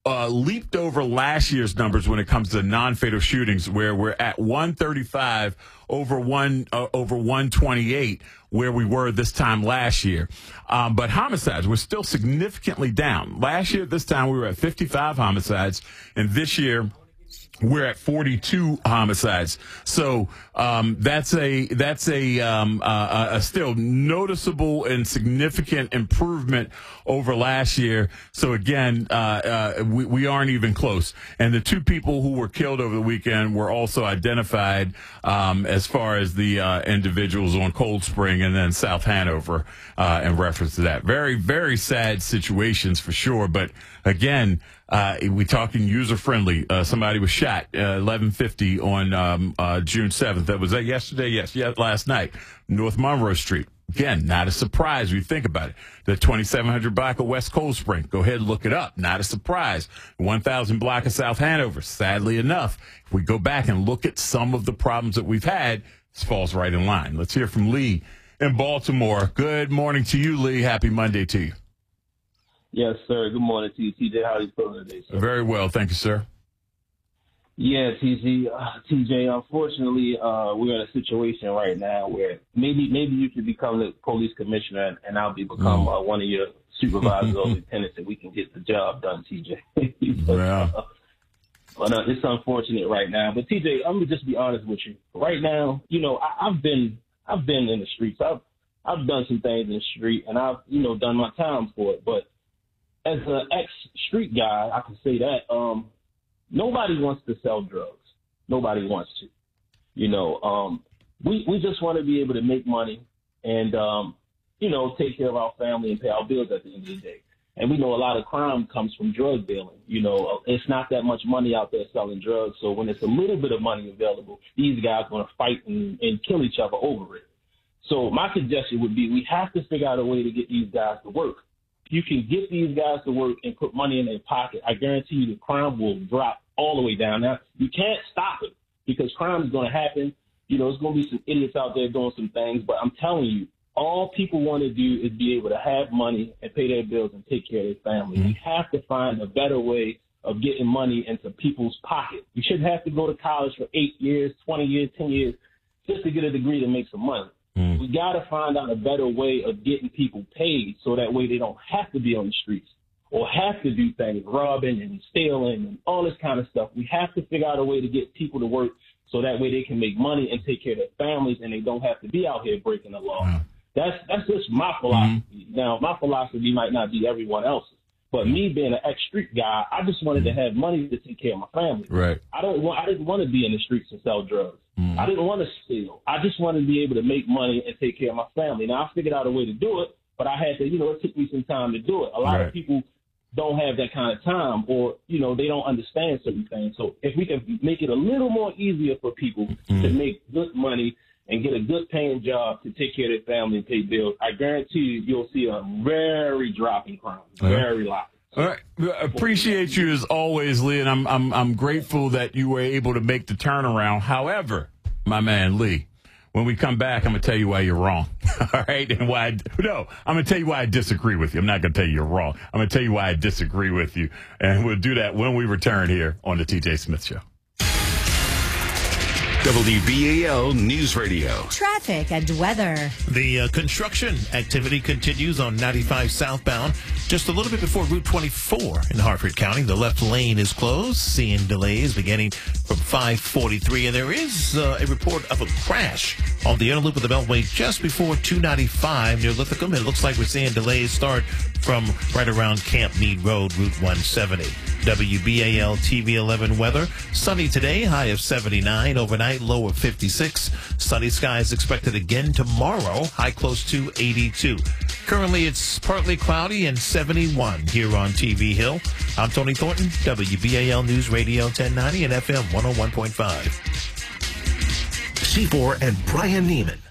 leaped over last year's numbers when it comes to non-fatal shootings, where we're at 135 over 128, where we were this time last year. But homicides, we're still significantly down. Last year at this time, we were at 55 homicides, and this year we're at 42 homicides. So that's a still noticeable and significant improvement over last year. So again, we aren't even close. And the two people who were killed over the weekend were also identified as far as the individuals on Cold Spring and then South Hanover in reference to that. Very, very sad situations for sure. But again, we talking user friendly. Somebody was shot 11:50 on June 7th. That was that yesterday. Yes, last night, North Monroe Street. Again, not a surprise when you think about it. The 2700 block of West Cold Spring. Go ahead and look it up. Not a surprise. 1000 block of South Hanover. Sadly enough, if we go back and look at some of the problems that we've had, this falls right in line. Let's hear from Lee in Baltimore. Good morning to you, Lee. Happy Monday to you. Yes, sir. Good morning to you, TJ. How are you feeling today, sir? Very well. Thank you, sir. Yeah, TJ, unfortunately, we're in a situation right now where maybe you should become the police commissioner and I'll become one of your supervisors or lieutenants and we can get the job done, TJ. But it's unfortunate right now. But TJ, I'm gonna just be honest with you. Right now, I've been in the streets. I've done some things in the street and I've done my time for it. But as an ex-street guy, I can say that nobody wants to sell drugs. Nobody wants to. We just want to be able to make money and, take care of our family and pay our bills at the end of the day. And we know a lot of crime comes from drug dealing. It's not that much money out there selling drugs. So when it's a little bit of money available, these guys are going to fight and kill each other over it. So my suggestion would be we have to figure out a way to get these guys to work. If you can get these guys to work and put money in their pocket, I guarantee you the crime will drop all the way down. Now, you can't stop it because crime is going to happen. There's going to be some idiots out there doing some things, but I'm telling you, all people want to do is be able to have money and pay their bills and take care of their family. We have to find a better way of getting money into people's pockets. You shouldn't have to go to college for 8 years, 20 years, 10 years just to get a degree to make some money. We got to find out a better way of getting people paid so that way they don't have to be on the streets or have to do things, robbing and stealing and all this kind of stuff. We have to figure out a way to get people to work so that way they can make money and take care of their families and they don't have to be out here breaking the law. That's just my philosophy. Now, my philosophy might not be everyone else's, but me being an ex-street guy, I just wanted to have money to take care of my family. Right. I didn't want to be in the streets and sell drugs. I didn't want to steal. I just wanted to be able to make money and take care of my family. Now, I figured out a way to do it, but I had to, it took me some time to do it. A lot of people don't have that kind of time or, they don't understand certain things. So if we can make it a little more easier for people to make good money and get a good paying job to take care of their family and pay bills, I guarantee you'll see a very drop in crime, very low. All right. Appreciate you as always, Lee, and I'm grateful that you were able to make the turnaround. However, my man Lee, when we come back, I'm going to tell you why you're wrong. All right? And I'm going to tell you why I disagree with you. I'm not going to tell you you're wrong. I'm going to tell you why I disagree with you. And we'll do that when we return here on the TJ Smith Show. WBAL News Radio. Traffic and weather. The construction activity continues on 95 southbound. Just a little bit before Route 24 in Harford County. The left lane is closed, seeing delays beginning from 543. And there is a report of a crash on the inner loop of the Beltway just before 295 near Lithicum. It looks like we're seeing delays start from right around Camp Meade Road, Route 170. WBAL TV 11 weather. Sunny today, high of 79. Overnight, low of 56. Sunny skies expected again tomorrow, high close to 82. Currently, it's partly cloudy and 71 here on TV Hill. I'm Tony Thornton, WBAL News Radio 1090 and FM 101.5. C4 and Brian Neiman.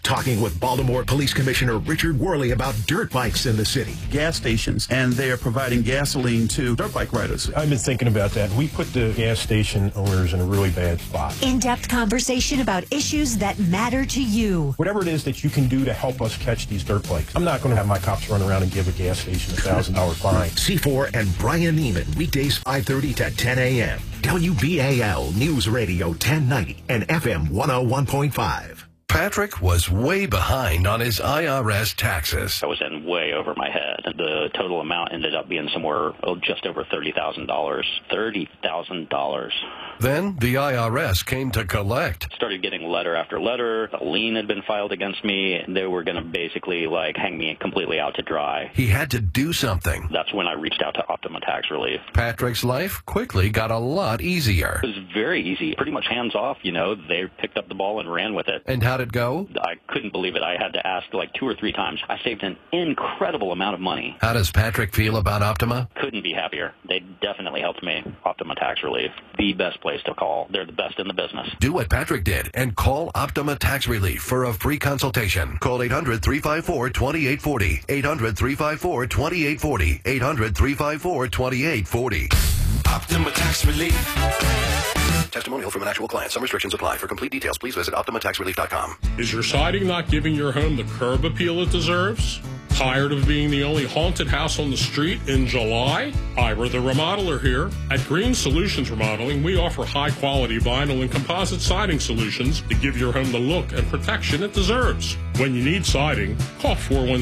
talking with Baltimore Police Commissioner Richard Worley about dirt bikes in the city. Gas stations, and they are providing gasoline to dirt bike riders. I've been thinking about that. We put the gas station owners in a really bad spot. In-depth conversation about issues that matter to you. Whatever it is that you can do to help us catch these dirt bikes. I'm not going to have my cops run around and give a gas station a $1,000 fine. C4 and Brian Neiman, weekdays 5:30 to 10 a.m. WBAL News Radio 1090 and FM 101.5. Patrick was way behind on his IRS taxes. I was in way over my head. The total amount ended up being somewhere just over $30,000. $30,000. Then the IRS came to collect. Started getting letter after letter. A lien had been filed against me. They were going to basically hang me completely out to dry. He had to do something. That's when I reached out to Optima Tax Relief. Patrick's life quickly got a lot easier. It was very easy. Pretty much hands off, They picked up the ball and ran with it. And how'd it go? I couldn't believe it. I had to ask 2 or 3 times. I saved an incredible amount of money. How does Patrick feel about Optima? Couldn't be happier. They definitely helped me. Optima Tax Relief. The best place to call. They're the best in the business. Do what Patrick did and call Optima Tax Relief for a free consultation. Call 800-354-2840. 800-354-2840. 800-354-2840. Optima Tax Relief. Testimonial from an actual client. Some restrictions apply. For complete details, please visit OptimaTaxRelief.com. Is your siding not giving your home the curb appeal it deserves? Tired of being the only haunted house on the street in July? Ira the Remodeler here. At Green Solutions Remodeling, we offer high-quality vinyl and composite siding solutions to give your home the look and protection it deserves. When you need siding, call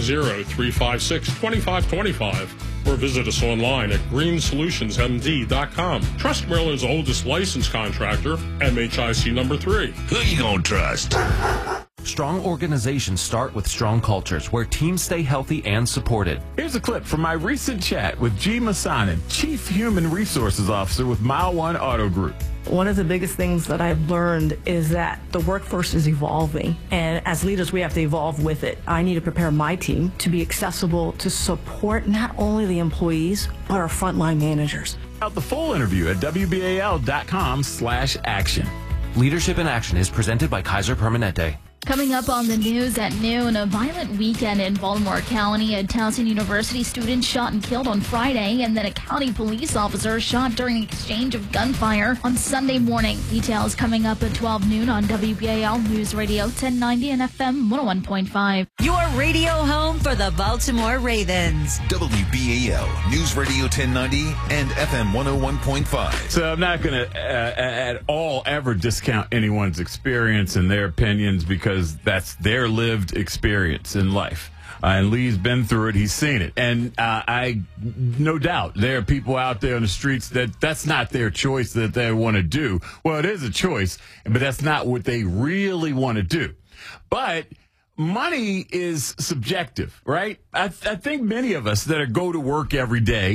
410-356-2525 or visit us online at greensolutionsmd.com. Trust Maryland's oldest licensed contractor, MHIC number 3. Who you gonna trust? Strong organizations start with strong cultures where teams stay healthy and supported. Here's a clip from my recent chat with G. Masanin, Chief Human Resources Officer with Mile One Auto Group. One of the biggest things that I've learned is that the workforce is evolving, and as leaders, we have to evolve with it. I need to prepare my team to be accessible to support not only the employees, but our frontline managers. Out the full interview at WBAL.com/action. Leadership in Action is presented by Kaiser Permanente. Coming up on the news at noon, a violent weekend in Baltimore County. A Towson University student shot and killed on Friday, and then a county police officer shot during an exchange of gunfire on Sunday morning. Details coming up at 12 noon on WBAL News Radio 1090 and FM 101.5. Your radio home for the Baltimore Ravens. WBAL News Radio 1090 and FM 101.5. So I'm not going to at all ever discount anyone's experience and their opinions, because that's their lived experience in life. And Lee's been through it. He's seen it. And I, no doubt, there are people out there on the streets that's not their choice that they want to do. Well, it is a choice, but that's not what they really want to do. But money is subjective, right? I think many of us that go to work every day,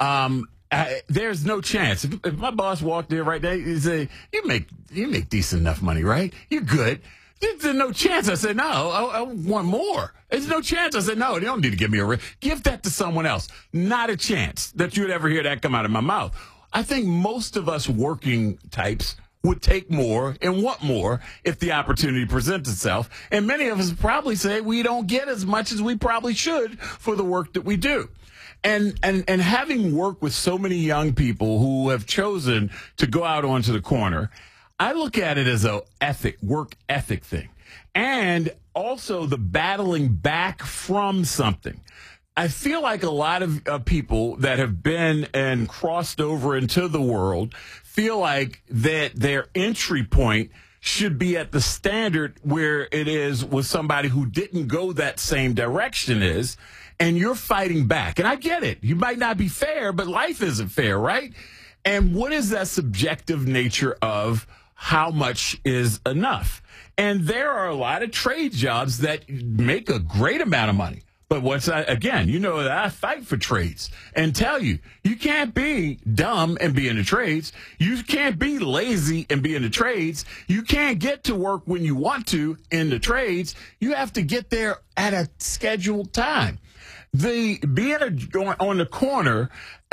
there's no chance. If my boss walked in right now, he'd say, you make decent enough money, right? You're good. There's no chance. I said, no, I want more. There's no chance. I said, no, you don't need to give me a raise. Give that to someone else. Not a chance that you would ever hear that come out of my mouth. I think most of us working types would take more and want more if the opportunity presents itself. And many of us probably say we don't get as much as we probably should for the work that we do. And having worked with so many young people who have chosen to go out onto the corner, I look at it as a work ethic thing, and also the battling back from something. I feel like a lot of people that have been and crossed over into the world feel like that their entry point should be at the standard where it is with somebody who didn't go that same direction is, and you're fighting back. And I get it. You might not be fair, but life isn't fair, right? And what is that subjective nature of how much is enough? And there are a lot of trade jobs that make a great amount of money. But again, that I fight for trades and tell you, you can't be dumb and be in the trades. You can't be lazy and be in the trades. You can't get to work when you want to in the trades. You have to get there at a scheduled time. The being on the corner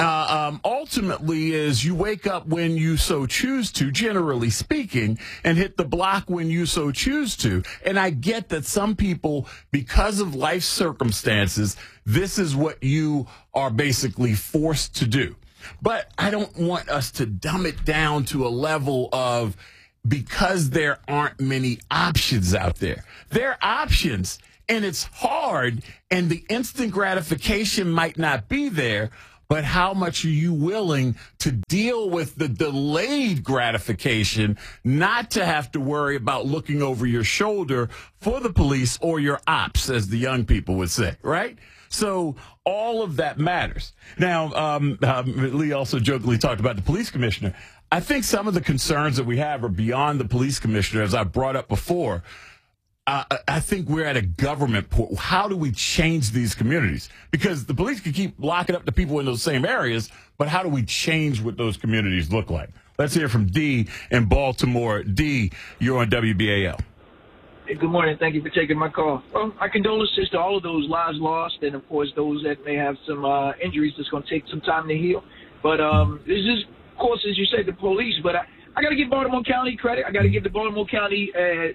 ultimately is you wake up when you so choose to, generally speaking, and hit the block when you so choose to. And I get that some people, because of life circumstances, this is what you are basically forced to do. But I don't want us to dumb it down to a level of because there aren't many options out there. There are options, and it's hard, and the instant gratification might not be there, but how much are you willing to deal with the delayed gratification, not to have to worry about looking over your shoulder for the police or your ops, as the young people would say, right? So all of that matters. Now, Lee also jokingly talked about the police commissioner. I think some of the concerns that we have are beyond the police commissioner, as I brought up before. I think we're at a government point. How do we change these communities? Because the police can keep locking up the people in those same areas, but how do we change what those communities look like? Let's hear from D in Baltimore. D, you're on WBAL. Hey, good morning. Thank you for taking my call. Well, our condolences to all of those lives lost, and of course those that may have some injuries that's going to take some time to heal. But this is, of course, as you said, the police. But I got to give Baltimore County credit. I got to give the Baltimore County,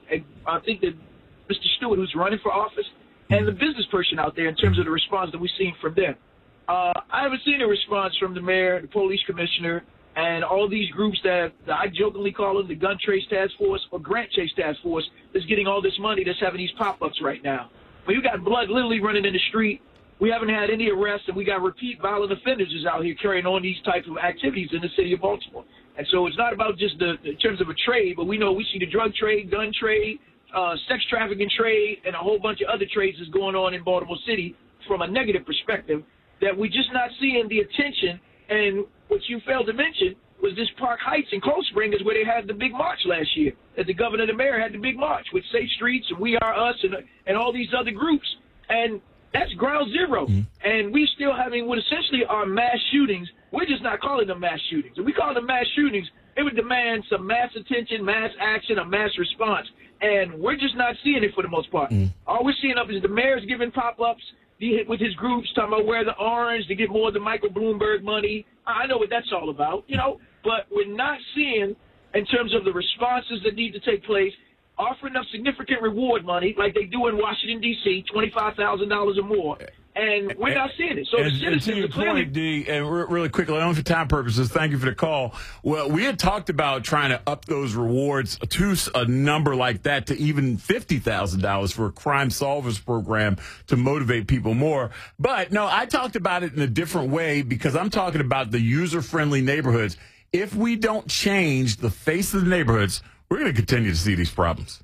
I think that Mr. Stewart, who's running for office, and the business person out there in terms of the response that we've seen from them. I haven't seen a response from the mayor, the police commissioner, and all these groups that I jokingly call them the Gun Trace Task Force or Grant Chase Task Force that's getting all this money that's having these pop-ups right now. When you got blood literally running in the street, we haven't had any arrests, and we got repeat violent offenders out here carrying on these types of activities in the city of Baltimore. And so it's not about just in terms of a trade, but we know we see the drug trade, gun trade, sex trafficking trade, and a whole bunch of other trades that's going on in Baltimore City from a negative perspective that we're just not seeing the attention. And what you failed to mention was this Park Heights in Cold Spring is where they had the big march last year, that the governor and the mayor had the big march with Safe Streets and We Are Us and all these other groups. And that's ground zero. And we still having what essentially are mass shootings. We're just not calling them mass shootings. If we call them mass shootings, it would demand some mass attention, mass action, a mass response. And we're just not seeing it for the most part. All we're seeing up is the mayor's giving pop-ups with his groups, talking about wear the orange to get more of the Michael Bloomberg money. I know what that's all about, but we're not seeing, in terms of the responses that need to take place, offering up significant reward money like they do in Washington, D.C., $25,000 or more. And we're not seeing it. So the citizens are clearly... D, and really quickly, only for time purposes, thank you for the call. Well, we had talked about trying to up those rewards to a number like that to even $50,000 for a crime solvers program to motivate people more. But no, I talked about it in a different way because I'm talking about the user-friendly neighborhoods. If we don't change the face of the neighborhoods, we're going to continue to see these problems.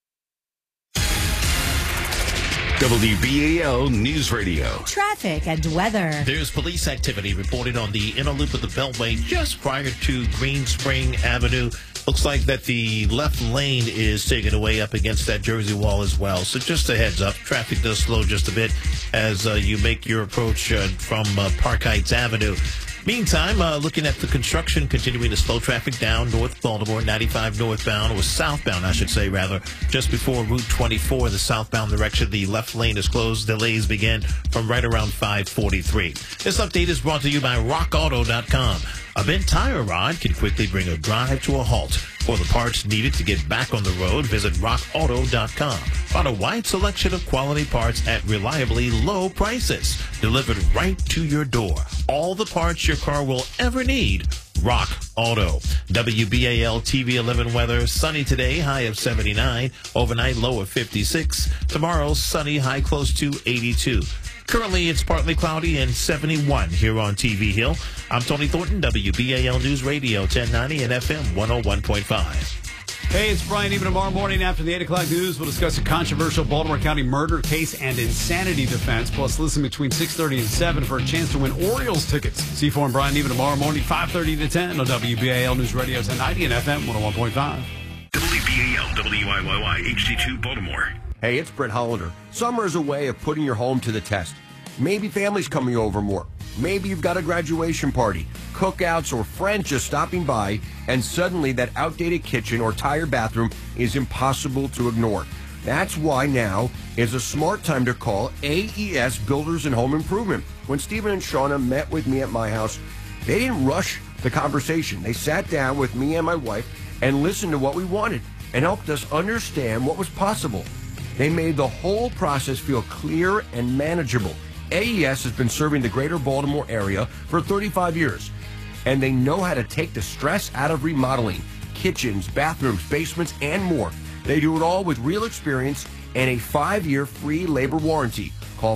WBAL News Radio. Traffic and weather. There's police activity reported on the inner loop of the Beltway just prior to Green Spring Avenue. Looks like that the left lane is taken away up against that Jersey wall as well. So just a heads up, traffic does slow just a bit as you make your approach from Park Heights Avenue. Meantime, looking at the construction, continuing to slow traffic down North Baltimore, 95 northbound, or southbound, I should say, rather. Just before Route 24, the southbound direction, the left lane is closed. Delays begin from right around 543. This update is brought to you by RockAuto.com. A bent tire rod can quickly bring a drive to a halt. For the parts needed to get back on the road, visit RockAuto.com. Find a wide selection of quality parts at reliably low prices, delivered right to your door. All the parts your car will ever need. Rock Auto. WBAL TV 11 weather. Sunny today, high of 79. Overnight, low of 56. Tomorrow, sunny, high close to 82. Currently, it's partly cloudy and 71 here on TV Hill. I'm Tony Thornton, WBAL News Radio 1090 and FM 101.5. Hey, it's Brian. Even tomorrow morning after the 8 o'clock news, we'll discuss a controversial Baltimore County murder case and insanity defense. Plus, listen between 6:30 and 7 for a chance to win Orioles tickets. C4 and Brian even tomorrow morning, 5:30 to 10 on WBAL News Radio 1090 and FM 101.5. WBAL, WIYY, HD2 Baltimore. Hey, it's Brett Hollander. Summer is a way of putting your home to the test. Maybe family's coming over more. Maybe you've got a graduation party, cookouts, or friends just stopping by, and suddenly that outdated kitchen or tired bathroom is impossible to ignore. That's why now is a smart time to call AES Builders and Home Improvement. When Stephen and Shauna met with me at my house, they didn't rush the conversation. They sat down with me and my wife and listened to what we wanted and helped us understand what was possible. They made the whole process feel clear and manageable. AES has been serving the greater Baltimore area for 35 years, and they know how to take the stress out of remodeling. Kitchens, bathrooms, basements, and more. They do it all with real experience and a 5-year free labor warranty. Call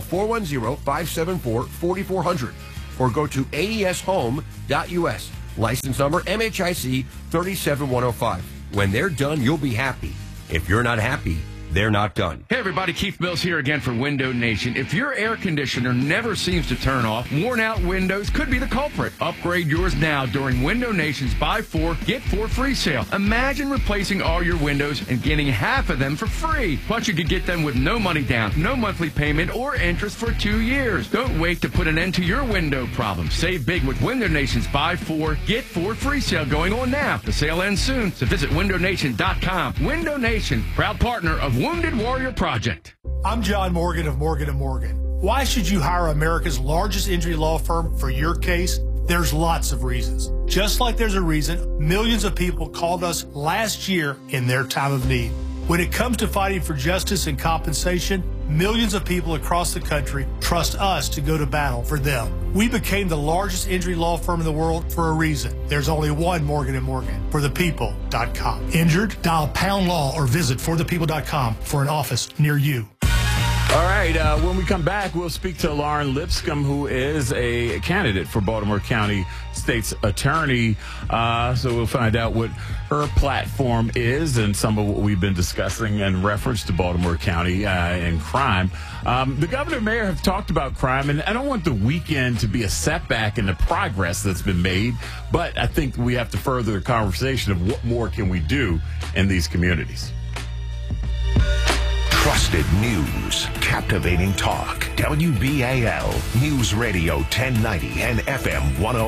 410-574-4400 or go to aeshome.us. License number MHIC 37105. When they're done, you'll be happy. If you're not happy, they're not done. Hey everybody, Keith Mills here again for Window Nation. If your air conditioner never seems to turn off, worn out windows could be the culprit. Upgrade yours now during Window Nation's Buy 4, Get 4 free sale. Imagine replacing all your windows and getting half of them for free. Plus you could get them with no money down, no monthly payment, or interest for 2 years. Don't wait to put an end to your window problem. Save big with Window Nation's Buy 4, Get 4 free sale going on now. The sale ends soon, so visit windownation.com. Window Nation, proud partner of Wounded Warrior Project. I'm John Morgan of Morgan & Morgan. Why should you hire America's largest injury law firm for your case? There's lots of reasons. Just like there's a reason millions of people called us last year in their time of need. When it comes to fighting for justice and compensation, millions of people across the country trust us to go to battle for them. We became the largest injury law firm in the world for a reason. There's only one Morgan & Morgan, forthepeople.com. Injured? Dial pound law or visit forthepeople.com for an office near you. All right, when we come back, we'll speak to Lauren Lipscomb, who is a candidate for Baltimore County State's Attorney. So we'll find out what her platform is and some of what we've been discussing in reference to Baltimore County and crime. The governor and mayor have talked about crime, and I don't want the weekend to be a setback in the progress that's been made, but I think we have to further the conversation of what more can we do in these communities. Trusted news, captivating talk. WBAL News Radio 1090 and FM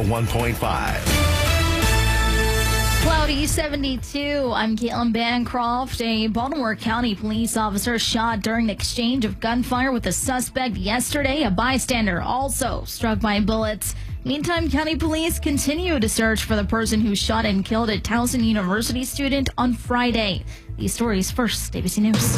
101.5. Cloudy 72. I'm Caitlin Bancroft. A Baltimore County police officer shot during an exchange of gunfire with a suspect yesterday. A bystander also struck by bullets. Meantime, county police continue to search for the person who shot and killed a Towson University student on Friday. These stories first, ABC News.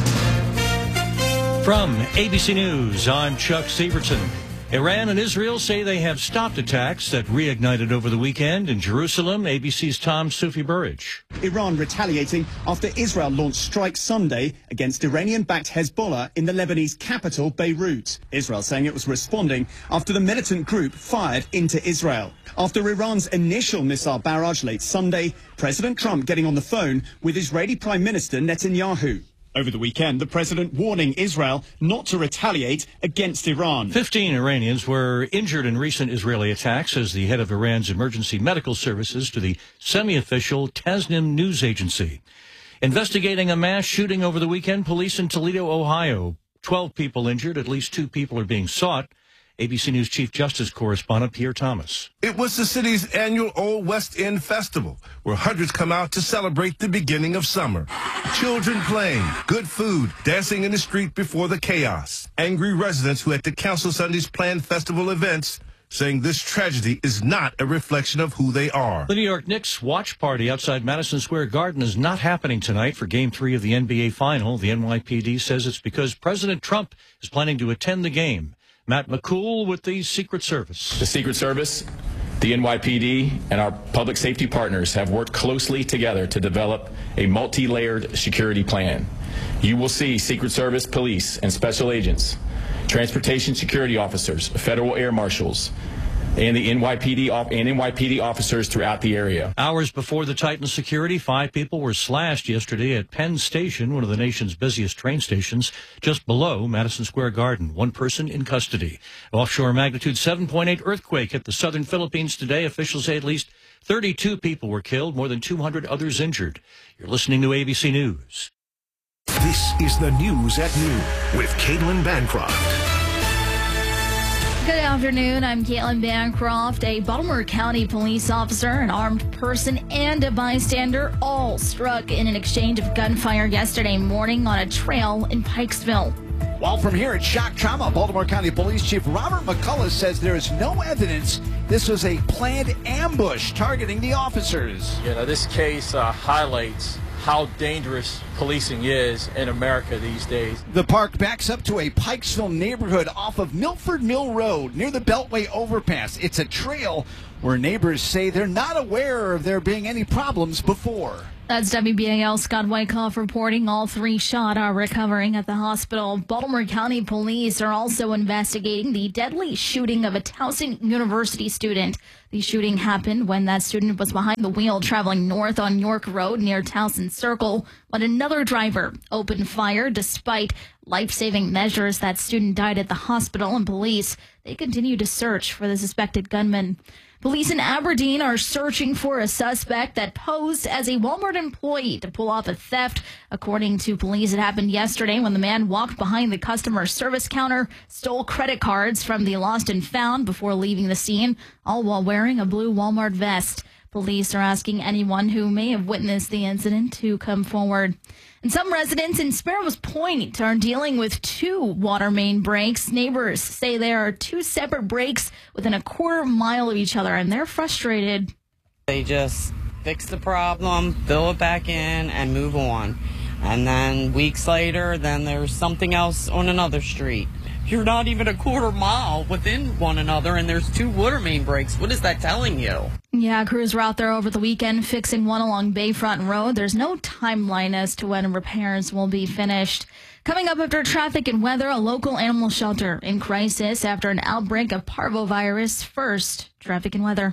From ABC News, I'm Chuck Severson. Iran and Israel say they have stopped attacks that reignited over the weekend in Jerusalem. ABC's Tom Sufi-Burridge. Iran retaliating after Israel launched strikes Sunday against Iranian-backed Hezbollah in the Lebanese capital, Beirut. Israel saying it was responding after the militant group fired into Israel. After Iran's initial missile barrage late Sunday, President Trump getting on the phone with Israeli Prime Minister Netanyahu. Over the weekend, the president warning Israel not to retaliate against Iran. 15 Iranians were injured in recent Israeli attacks, says the head of Iran's emergency medical services to the semi-official Tasnim news agency. Investigating a mass shooting over the weekend, police in Toledo, Ohio. 12 people injured, at least 2 people are being sought. ABC News Chief Justice correspondent Pierre Thomas. It was the city's annual Old West End Festival, where hundreds come out to celebrate the beginning of summer. Children playing, good food, dancing in the street before the chaos. Angry residents who had to cancel Sunday's planned festival events, saying this tragedy is not a reflection of who they are. The New York Knicks watch party outside Madison Square Garden is not happening tonight for Game 3 of the NBA Final. The NYPD says it's because President Trump is planning to attend the game. Matt McCool with the Secret Service. The Secret Service, the NYPD, and our public safety partners have worked closely together to develop a multi-layered security plan. You will see Secret Service police and special agents, transportation security officers, federal air marshals, and the NYPD officers throughout the area. Hours before the Titan security, 5 people were slashed yesterday at Penn Station, one of the nation's busiest train stations, just below Madison Square Garden. 1 person in custody. Offshore magnitude 7.8 earthquake hit the southern Philippines today. Officials say at least 32 people were killed, more than 200 others injured. You're listening to ABC News. This is the News at Noon with Caitlin Bancroft. Good afternoon. I'm Caitlin Bancroft. A Baltimore County police officer, an armed person, and a bystander all struck in an exchange of gunfire yesterday morning on a trail in Pikesville. While from here at Shock Trauma, Baltimore County Police Chief Robert McCullough says there is no evidence this was a planned ambush targeting the officers. This case highlights how dangerous policing is in America these days. The park backs up to a Pikesville neighborhood off of Milford Mill Road near the Beltway overpass. It's a trail where neighbors say they're not aware of there being any problems before. That's WBAL Scott Wyckoff reporting. All 3 shot are recovering at the hospital. Baltimore County Police are also investigating the deadly shooting of a Towson University student. The shooting happened when that student was behind the wheel traveling north on York Road near Towson Circle when another driver opened fire. Despite life-saving measures, that student died at the hospital, and police, they continue to search for the suspected gunman. Police in Aberdeen are searching for a suspect that posed as a Walmart employee to pull off a theft. According to police, it happened yesterday when the man walked behind the customer service counter, stole credit cards from the lost and found before leaving the scene, all while wearing a blue Walmart vest. Police are asking anyone who may have witnessed the incident to come forward. And some residents in Sparrows Point are dealing with 2 water main breaks. Neighbors say there are 2 separate breaks within a quarter mile of each other, and they're frustrated. They just fix the problem, fill it back in, and move on. And then weeks later, then there's something else on another street. You're not even a quarter mile within one another, and there's 2 water main breaks. What is that telling you? Yeah, crews were out there over the weekend fixing one along Bayfront Road. There's no timeline as to when repairs will be finished. Coming up after traffic and weather, a local animal shelter in crisis after an outbreak of parvovirus. First, traffic and weather.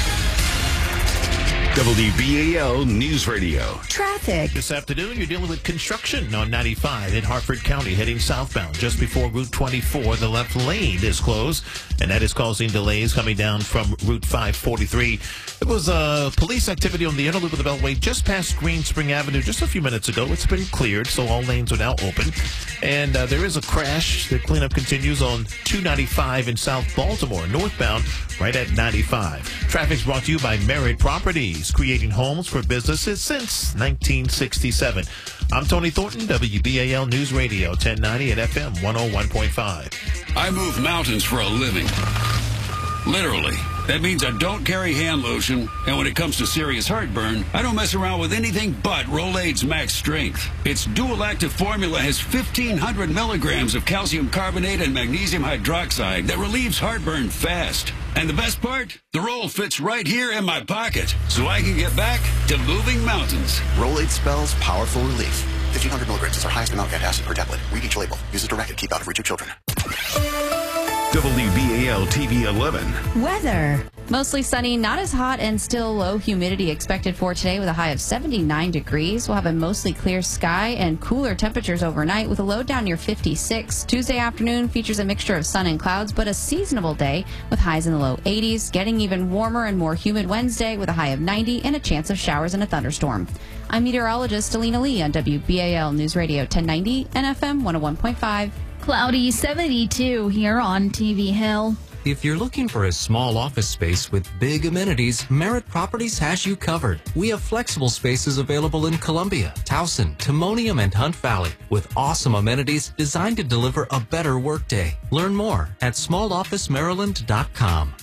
WBAL News Radio. Traffic. This afternoon, you're dealing with construction on 95 in Hartford County heading southbound. Just before Route 24, the left lane is closed, and that is causing delays coming down from Route 543. There was police activity on the inner loop of the Beltway just past Green Spring Avenue just a few minutes ago. It's been cleared, so all lanes are now open. And there is a crash. The cleanup continues on 295 in South Baltimore, northbound, right at 95. Traffic's brought to you by Merit Properties, creating homes for businesses since 1967. I'm Tony Thornton, WBAL News Radio, 1090 at FM 101.5. I move mountains for a living. Literally. That means I don't carry hand lotion, and when it comes to serious heartburn, I don't mess around with anything but Rolaids Max Strength. Its dual-active formula has 1,500 milligrams of calcium carbonate and magnesium hydroxide that relieves heartburn fast. And the best part? The roll fits right here in my pocket, so I can get back to moving mountains. Rolaids spells powerful relief. 1,500 milligrams is our highest amount of acid per tablet. Read each label. Use as directed. Keep out of reach of children. WBAL TV 11. Weather. Mostly sunny, not as hot, and still low humidity expected for today with a high of 79 degrees. We'll have a mostly clear sky and cooler temperatures overnight with a low down near 56. Tuesday afternoon features a mixture of sun and clouds, but a seasonable day with highs in the low 80s. Getting even warmer and more humid Wednesday with a high of 90 and a chance of showers and a thunderstorm. I'm meteorologist Alina Lee on WBAL News Radio 1090 and FM 101.5. Cloudy 72 here on TV Hill. If you're looking for a small office space with big amenities, Merit Properties has you covered. We have flexible spaces available in Columbia, Towson, Timonium, and Hunt Valley with awesome amenities designed to deliver a better workday. Learn more at smallofficemaryland.com.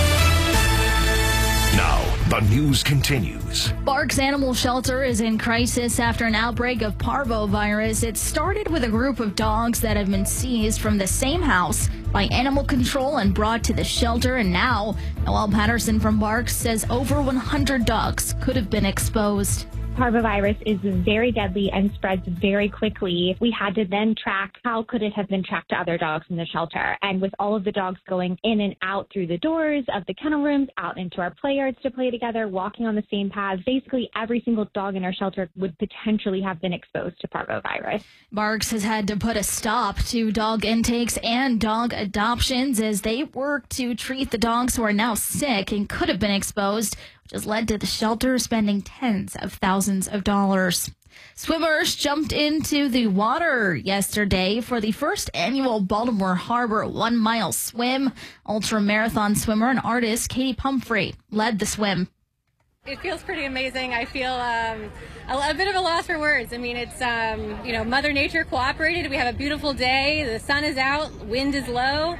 Now, the news continues. Barks Animal Shelter is in crisis after an outbreak of parvovirus. It started with a group of dogs that have been seized from the same house by animal control and brought to the shelter. And now, Noelle Patterson from Barks says over 100 dogs could have been exposed. Parvovirus is very deadly and spreads very quickly. We had to then track how could it have been tracked to other dogs in the shelter. And with all of the dogs going in and out through the doors of the kennel rooms, out into our play yards to play together, walking on the same paths, basically every single dog in our shelter would potentially have been exposed to parvovirus. Barks has had to put a stop to dog intakes and dog adoptions as they work to treat the dogs who are now sick and could have been exposed, which has led to the shelter spending tens of thousands of dollars. Swimmers jumped into the water yesterday for the first annual Baltimore Harbor 1 mile swim. Ultra marathon swimmer and artist Katie Pumphrey led the swim. It feels pretty amazing. I feel a bit of a loss for words. I mean, it's, Mother Nature cooperated. We have a beautiful day. The sun is out. Wind is low.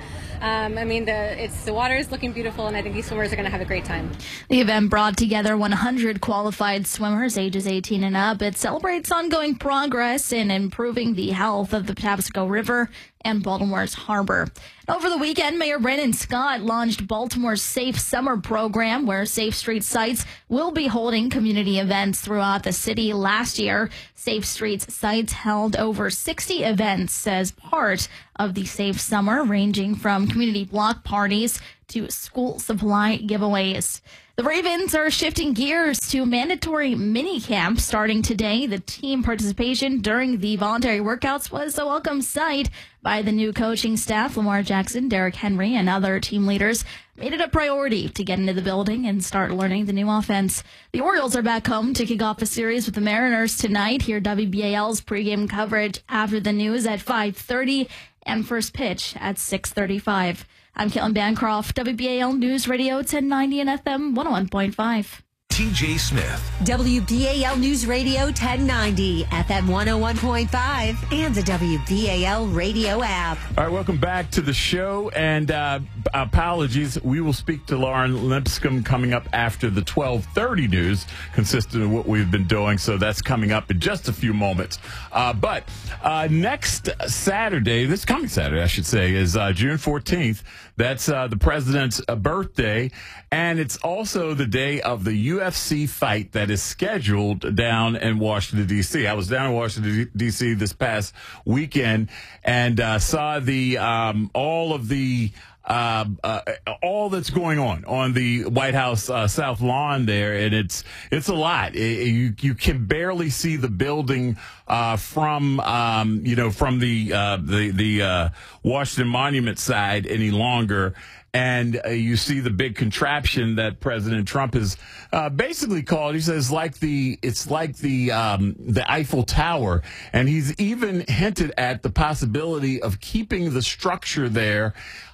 The water is looking beautiful, and I think these swimmers are going to have a great time. The event brought together 100 qualified swimmers ages 18 and up. It celebrates ongoing progress in improving the health of the Patapsco River and Baltimore's harbor. Over the weekend, Mayor Brandon Scott launched Baltimore's Safe Summer program, where Safe Streets sites will be holding community events throughout the city. Last year, Safe Streets sites held over 60 events as part of the Safe Summer, ranging from community block parties to school supply giveaways. The Ravens are shifting gears to mandatory mini camp starting today. The team participation during the voluntary workouts was a welcome sight by the new coaching staff. Lamar Jackson, Derrick Henry, and other team leaders made it a priority to get into the building and start learning the new offense. The Orioles are back home to kick off a series with the Mariners tonight. Hear WBAL's pregame coverage after the news at 5:30 and first pitch at 6:35. I'm Caitlin Bancroft, WBAL News Radio 1090 and FM 101.5. TJ Smith. WBAL News Radio 1090, FM 101.5, and the WBAL radio app. All right, welcome back to the show. And apologies, we will speak to Lauren Lipscomb coming up after the 12:30 news, consistent with what we've been doing. So that's coming up in just a few moments. But next Saturday, this coming Saturday, I should say, is June 14th. That's the president's birthday. And it's also the day of the UFC fight that is scheduled down in Washington, D.C. I was down in Washington, D.C. this past weekend and saw the all that's going on the White House South Lawn there, and it's a lot. You can barely see the building from the Washington Monument side any longer. And you see the big contraption that President Trump has basically called. He says it's like the Eiffel Tower, and he's even hinted at the possibility of keeping the structure there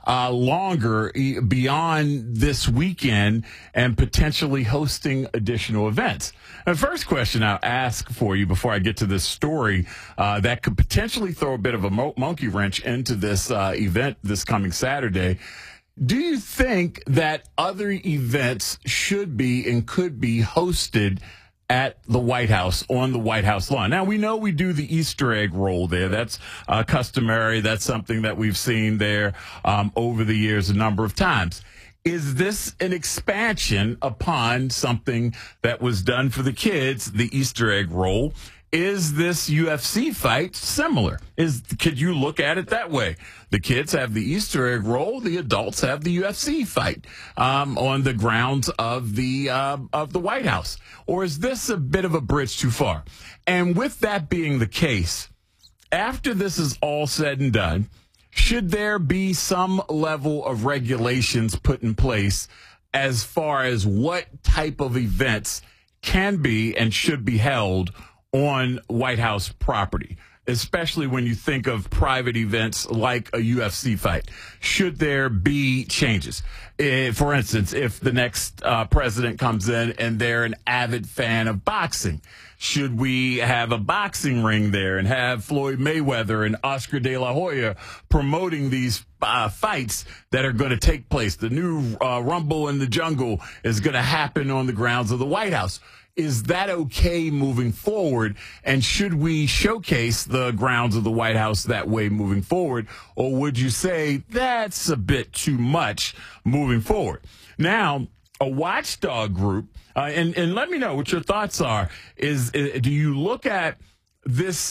longer beyond this weekend and potentially hosting additional events. The first question I'll ask for you before I get to this story that could potentially throw a bit of a monkey wrench into this event this coming Saturday. Do you think that other events should be and could be hosted at the White House, on the White House lawn? Now, we know we do the Easter egg roll there. That's customary. That's something that we've seen there over the years a number of times. Is this an expansion upon something that was done for the kids, the Easter egg roll? Is this UFC fight similar? Could you look at it that way? The kids have the Easter egg roll. The adults have the UFC fight on the grounds of the White House. Or is this a bit of a bridge too far? And with that being the case, after this is all said and done, should there be some level of regulations put in place as far as what type of events can be and should be held on White House property, especially when you think of private events like a UFC fight? Should there be changes? For instance, if the next president comes in and they're an avid fan of boxing, should we have a boxing ring there and have Floyd Mayweather and Oscar De La Hoya promoting these fights that are going to take place? The new Rumble in the Jungle is going to happen on the grounds of the White House. Is that okay moving forward? And should we showcase the grounds of the White House that way moving forward? Or would you say that's a bit too much moving forward? Now, a watchdog group, and let me know what your thoughts are, do you look at this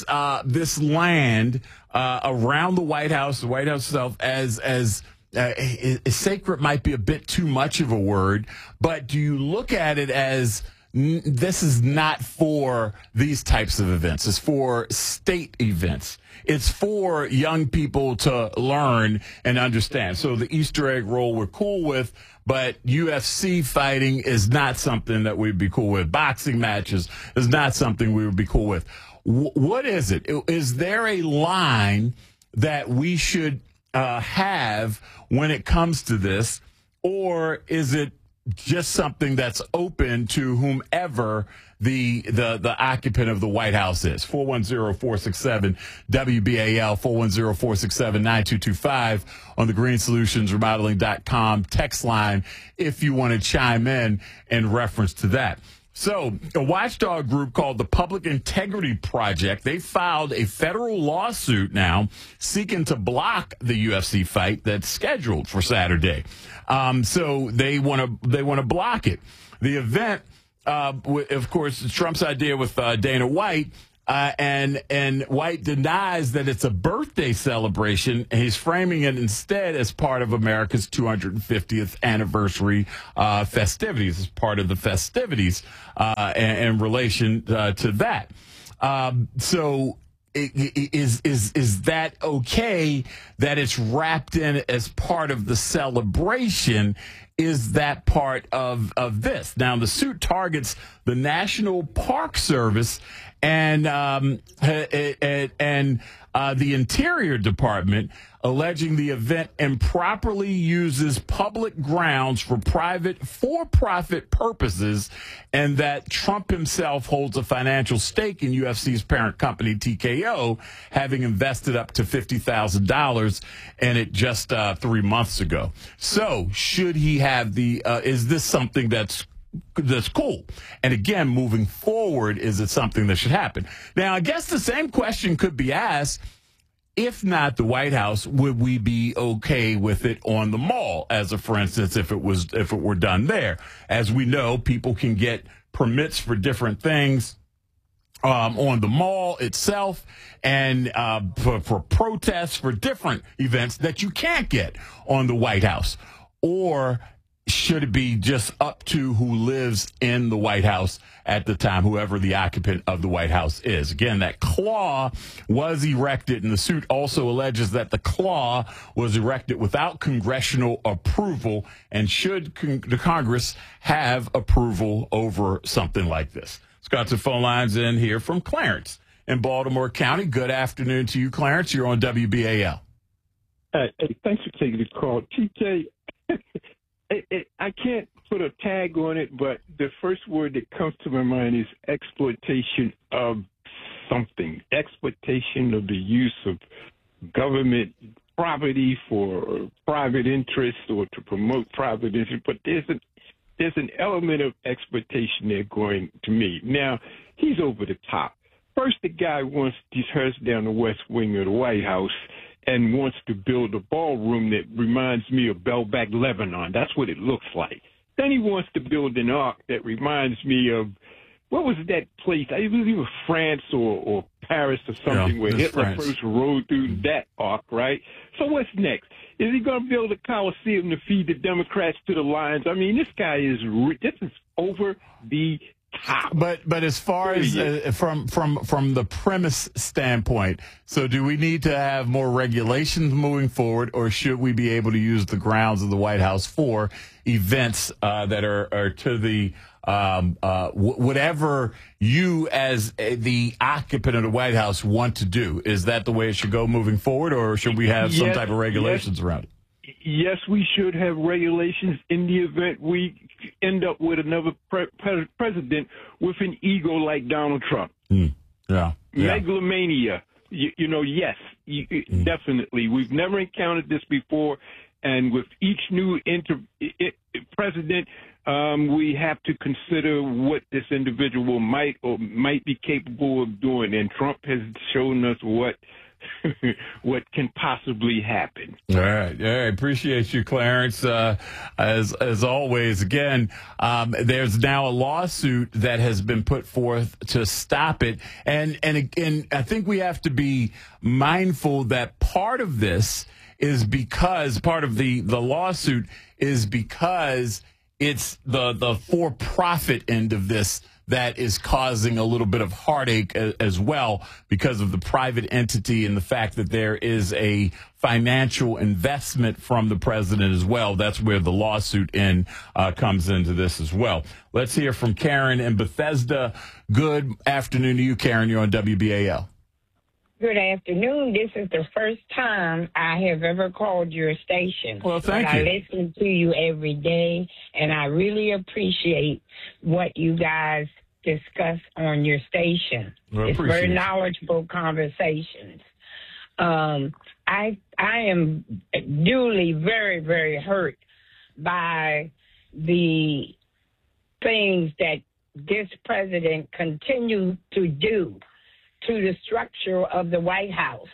land around the White House itself as sacred might be a bit too much of a word, but do you look at it as this is not for these types of events. It's for state events. It's for young people to learn and understand. So the Easter egg roll we're cool with, but UFC fighting is not something that we'd be cool with. Boxing matches is not something we would be cool with. What is it? Is there a line that we should have when it comes to this, or is it just something that's open to whomever the occupant of the White House is? 410-467-WBAL, 410-467-9225 on the greensolutionsremodeling.com text line if you want to chime in reference to that. So a watchdog group called the Public Integrity Project, they filed a federal lawsuit now seeking to block the UFC fight that's scheduled for Saturday. So they want to block it. The event, of course, Trump's idea with Dana White, and White denies that it's a birthday celebration. He's framing it instead as part of America's 250th anniversary festivities, as part of the festivities in relation to that. So is that okay that it's wrapped in as part of the celebration? Is that part of this? Now, the suit targets the National Park Service and the Interior Department, alleging the event improperly uses public grounds for for-profit purposes, and that Trump himself holds a financial stake in UFC's parent company, TKO, having invested up to $50,000 in it just 3 months ago. So should he have is this something that's cool? And again, moving forward, is it something that should happen? Now, I guess the same question could be asked, if not the White House, would we be okay with it on the mall, for instance, if it were done there? As we know, people can get permits for different things on the mall itself, and for protests, for different events that you can't get on the White House. Or should it be just up to who lives in the White House at the time, whoever the occupant of the White House is? Again, that claw was erected, and the suit also alleges that the claw was erected without congressional approval. And should the Congress have approval over something like this? Let's got some phone lines in here from Clarence in Baltimore County. Good afternoon to you, Clarence. You're on WBAL. Hey, thanks for taking the call. TJ, I can't put a tag on it, but the first word that comes to my mind is exploitation of something. Exploitation of the use of government property for private interests or to promote private interests. But there's an element of exploitation there going to me. Now, he's over the top. First, the guy wants these hearse down the west wing of the White House and wants to build a ballroom that reminds me of Belbac, Lebanon. That's what it looks like. Then he wants to build an ark that reminds me of, what was that place? I believe it was France or Paris or something, where Hitler first rode through that ark, right? So what's next? Is he going to build a Coliseum to feed the Democrats to the lions? I mean, this guy is over the top. But as far as from the premise standpoint, so do we need to have more regulations moving forward, or should we be able to use the grounds of the White House for events that are to the whatever you as the occupant of the White House want to do? Is that the way it should go moving forward, or should we have some type of regulations around it? Yes, we should have regulations in the event we end up with another president with an ego like Donald Trump. Megalomania. Yes, definitely. We've never encountered this before. And with each new president, we have to consider what this individual might be capable of doing. And Trump has shown us what can possibly happen. All right. Appreciate you, Clarence. As always, again, there's now a lawsuit that has been put forth to stop it. And I think we have to be mindful that part of this is because part of the lawsuit is because it's the for-profit end of this that is causing a little bit of heartache as well because of the private entity and the fact that there is a financial investment from the president as well. That's where the lawsuit comes into this as well. Let's hear from Karen in Bethesda. Good afternoon to you, Karen. You're on WBAL. Good afternoon. This is the first time I have ever called your station. Well, thank you. I listen to you every day, and I really appreciate what you guys discuss on your station. It's very knowledgeable conversations. I am duly very, very hurt by the things that this president continues to do to the structure of the White House.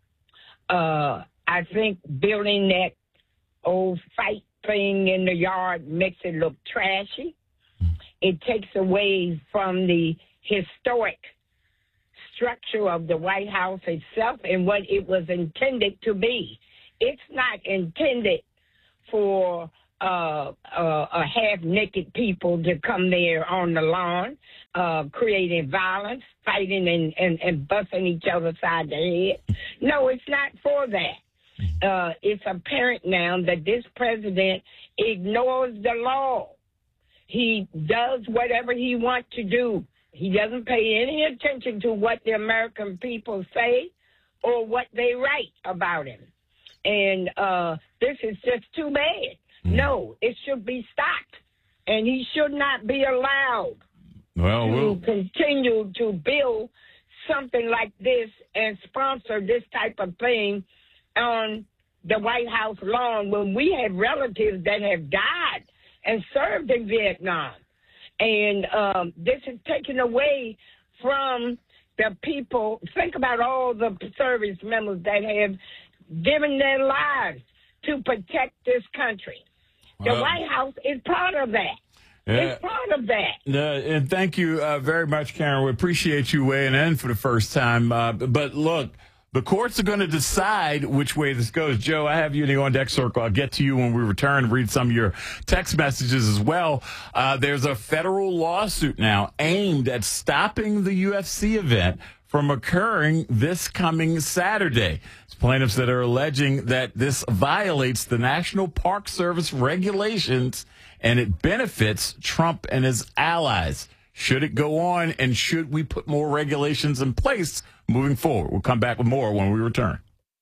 I think building that old fight thing in the yard makes it look trashy. It takes away from the historic structure of the White House itself and what it was intended to be. It's not intended for a half-naked people to come there on the lawn, creating violence, fighting and busting each other side the head. No, it's not for that. It's apparent now that this president ignores the law. He does whatever he wants to do. He doesn't pay any attention to what the American people say or what they write about him. And this is just too bad. No, it should be stopped. And he should not be allowed to continue to build something like this and sponsor this type of thing on the White House lawn when we have relatives that have died and served in Vietnam. And this is taken away from the people. Think about all the service members that have given their lives to protect this country. The White House is part of that. It's part of that. And thank you very much, Karen. We appreciate you weighing in for the first time. But look, the courts are going to decide which way this goes. Joe, I have you in the on-deck circle. I'll get to you when we return and read some of your text messages as well. There's a federal lawsuit now aimed at stopping the UFC event from occurring this coming Saturday. It's plaintiffs that are alleging that this violates the National Park Service regulations and it benefits Trump and his allies. Should it go on, and should we put more regulations in place moving forward? We'll come back with more when we return.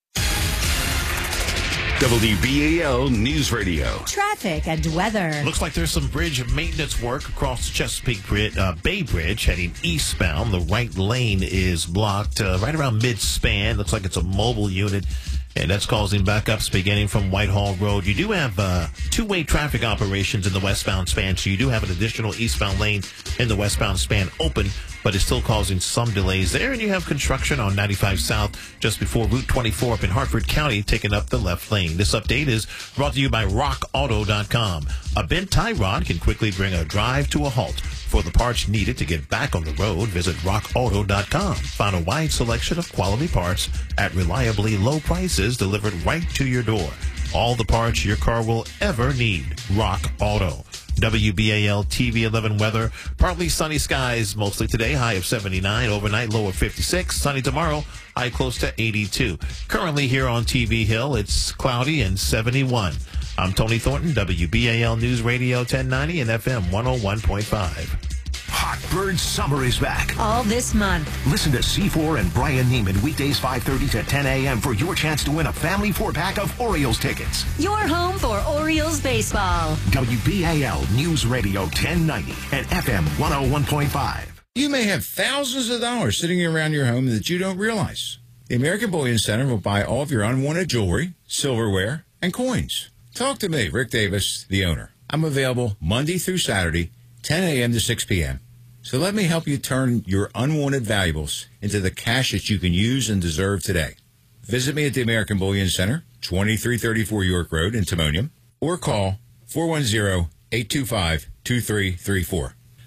WBAL News Radio. Traffic and weather. Looks like there's some bridge maintenance work across the Chesapeake Bay Bridge heading eastbound. The right lane is blocked right around mid-span. Looks like it's a mobile unit, and that's causing backups beginning from Whitehall Road. You do have two-way traffic operations in the westbound span, so you do have an additional eastbound lane in the westbound span open, but it's still causing some delays there. And you have construction on 95 South just before Route 24 up in Hartford County, taking up the left lane. This update is brought to you by RockAuto.com. A bent tie rod can quickly bring a drive to a halt. For the parts needed to get back on the road, visit RockAuto.com. Find a wide selection of quality parts at reliably low prices delivered right to your door. All the parts your car will ever need. Rock Auto. WBAL TV 11 weather. Partly sunny skies mostly today, high of 79. Overnight, low of 56. Sunny tomorrow, high close to 82. Currently here on TV Hill, it's cloudy and 71. I'm Tony Thornton, WBAL News Radio 1090 and FM 101.5. Hot Bird Summer is back. All this month. Listen to C4 and Brian Neiman weekdays 5:30 to 10 a.m. for your chance to win a family 4-pack of Orioles tickets. Your home for Orioles baseball. WBAL News Radio 1090 and FM 101.5. You may have thousands of dollars sitting around your home that you don't realize. The American Bullion Center will buy all of your unwanted jewelry, silverware, and coins. Talk to me, Rick Davis, the owner. I'm available Monday through Saturday, 10 a.m. to 6 p.m. So let me help you turn your unwanted valuables into the cash that you can use and deserve today. Visit me at the American Bullion Center, 2334 York Road in Timonium, or call 410-825-2334.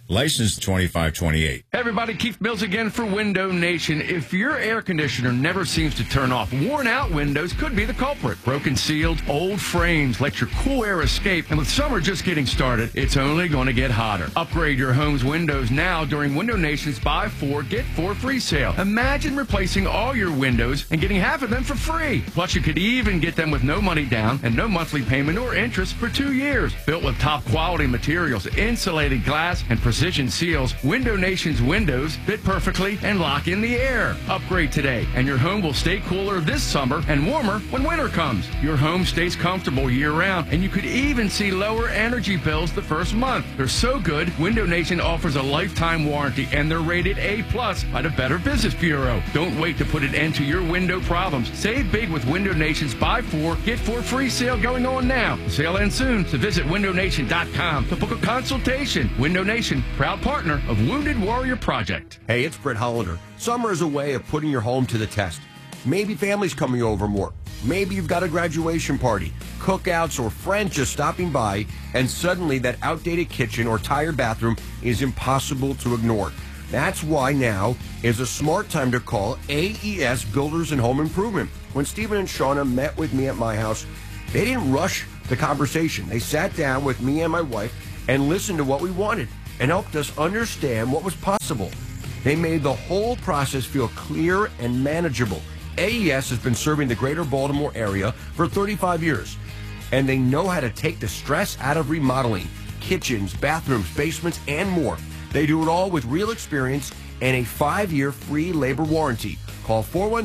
License 2528. Hey everybody, Keith Mills again for Window Nation. If your air conditioner never seems to turn off, worn out windows could be the culprit. Broken sealed, old frames let your cool air escape, and with summer just getting started, it's only going to get hotter. Upgrade your home's windows now during Window Nation's Buy 4, Get 4 free sale. Imagine replacing all your windows and getting half of them for free. Plus, you could even get them with no money down and no monthly payment or interest for 2 years. Built with top quality materials, insulated glass, and precision seals, Window Nation's windows fit perfectly and lock in the air. Upgrade today, and your home will stay cooler this summer and warmer when winter comes. Your home stays comfortable year-round, and you could even see lower energy bills the first month. They're so good, Window Nation offers a lifetime warranty, and they're rated A+ by the Better Business Bureau. Don't wait to put an end to your window problems. Save big with Window Nation's Buy 4, Get 4 free sale going on now. The sale ends soon, so visit windownation.com to book a consultation. Window Nation, proud partner of Wounded Warrior Project. Hey, it's Brett Hollander. Summer is a way of putting your home to the test. Maybe family's coming over more. Maybe you've got a graduation party, cookouts, or friends just stopping by, and suddenly that outdated kitchen or tired bathroom is impossible to ignore. That's why now is a smart time to call AES Builders and Home Improvement. When Stephen and Shauna met with me at my house, they didn't rush the conversation. They sat down with me and my wife and listened to what we wanted and helped us understand what was possible. They made the whole process feel clear and manageable. AES has been serving the greater Baltimore area for 35 years, and they know how to take the stress out of remodeling kitchens, bathrooms, basements, and more. They do it all with real experience and a 5-year free labor warranty. Call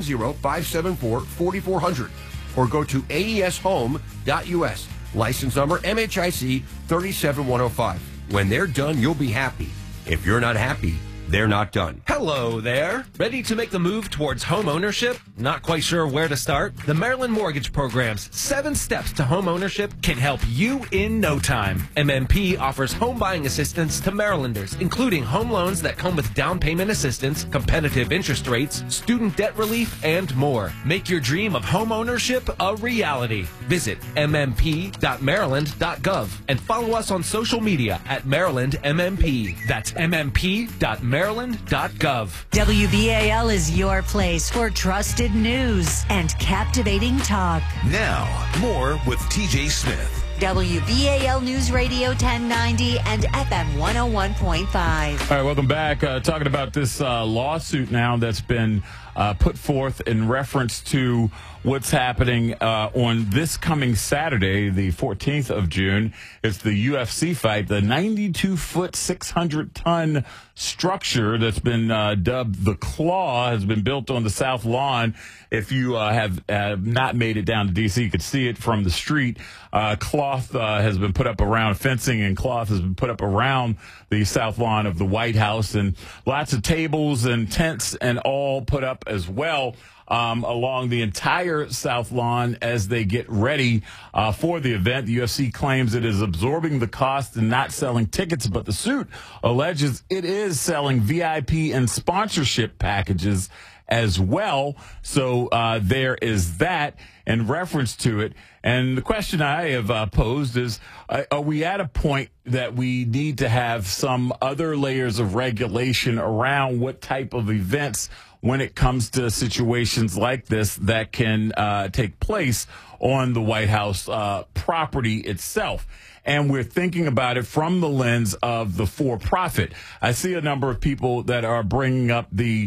410-574-4400 or go to aeshome.us. License number MHIC 37105. When they're done, you'll be happy. If you're not happy, they're not done. Hello there. Ready to make the move towards home ownership? Not quite sure where to start? The Maryland Mortgage Program's 7 Steps to Home Ownership can help you in no time. MMP offers home buying assistance to Marylanders, including home loans that come with down payment assistance, competitive interest rates, student debt relief, and more. Make your dream of home ownership a reality. Visit mmp.maryland.gov and follow us on social media at Maryland MMP. That's mmp.maryland.gov. WBAL is your place for trusted news and captivating talk. Now, more with TJ Smith. WBAL News Radio 1090 and FM 101.5. All right, welcome back. Talking about this lawsuit now that's been put forth in reference to what's happening on this coming Saturday, the 14th of June. It's the UFC fight, the 92-foot, 600-ton structure that's been dubbed the Claw has been built on the South Lawn. If you have not made it down to D.C., you could see it from the street. Cloth has been put up around fencing, and cloth has been put up around the South Lawn of the White House, and lots of tables and tents and all put up as well along the entire South Lawn as they get ready for the event. The UFC claims it is absorbing the cost and not selling tickets, but the suit alleges it is selling VIP and sponsorship packages as well. So there is that in reference to it. And the question I have posed is, are we at a point that we need to have some other layers of regulation around what type of events when it comes to situations like this that can take place on the White House property itself? And we're thinking about it from the lens of the for-profit. I see a number of people that are bringing up the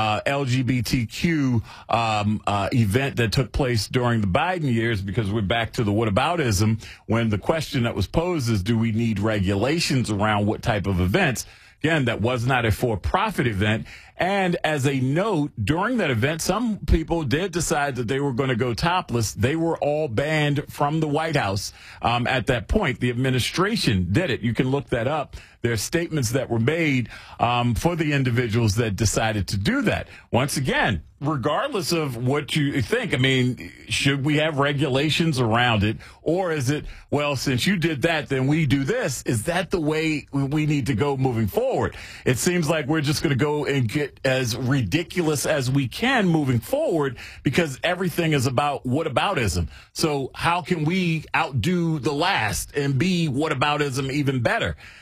LGBTQ event that took place during the Biden years, because we're back to the whataboutism, when the question that was posed is, do we need regulations around what type of events? Again, that was not a for-profit event. And as a note, during that event, some people did decide that they were going to go topless. They were all banned from the White House at that point. The administration did it. You can look that up. There are statements that were made for the individuals that decided to do that. Once again, regardless of what you think, I mean, should we have regulations around it? Or is it, well, since you did that, then we do this? Is that the way we need to go moving forward? It seems like we're just going to go and get as ridiculous as we can moving forward, because everything is about whataboutism. So how can we outdo the last and be whataboutism even better?